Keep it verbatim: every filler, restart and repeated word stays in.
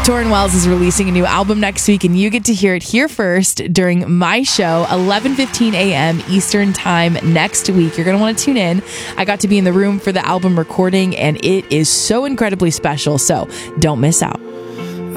Torrin Wells is releasing a new album next week, and you get to hear it here first during my show, eleven fifteen a.m. Eastern Time next week. You're going to want to tune in. I got to be in the room for the album recording, and it is so incredibly special, so don't miss out.